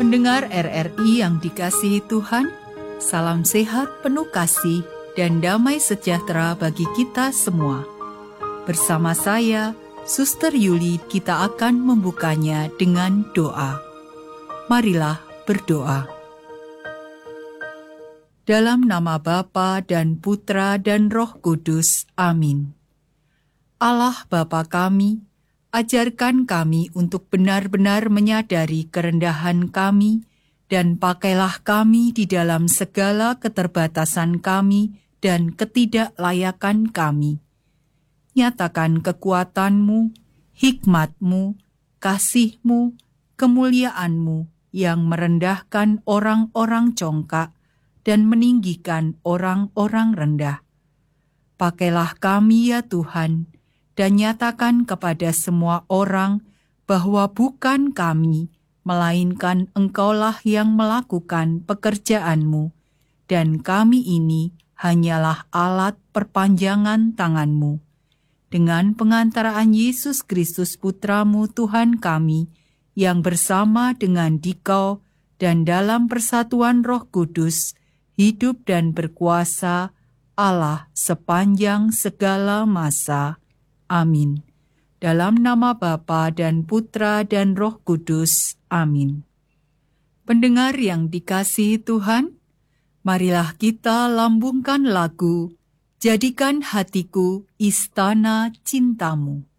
Pendengar RRI yang dikasihi Tuhan, salam sehat penuh kasih dan damai sejahtera bagi kita semua. Bersama saya, Suster Yuli, kita akan membukanya dengan doa. Marilah berdoa. Dalam nama Bapa dan Putra dan Roh Kudus. Amin. Allah Bapa kami, ajarkan kami untuk benar-benar menyadari kerendahan kami dan pakailah kami di dalam segala keterbatasan kami dan ketidaklayakan kami. Nyatakan kekuatan-Mu, hikmat-Mu, kasih-Mu, kemuliaan-Mu yang merendahkan orang-orang congkak dan meninggikan orang-orang rendah. Pakailah kami ya Tuhan, dan nyatakan kepada semua orang bahwa bukan kami, melainkan Engkaulah yang melakukan pekerjaan-Mu, dan kami ini hanyalah alat perpanjangan tangan-Mu. Dengan pengantaraan Yesus Kristus Putra-Mu Tuhan kami, yang bersama dengan Dikau dan dalam persatuan Roh Kudus, hidup dan berkuasa Allah sepanjang segala masa. Amin. Dalam nama Bapa dan Putra dan Roh Kudus. Amin. Pendengar yang dikasihi Tuhan, marilah kita lambungkan lagu Jadikan Hatiku Istana Cintamu.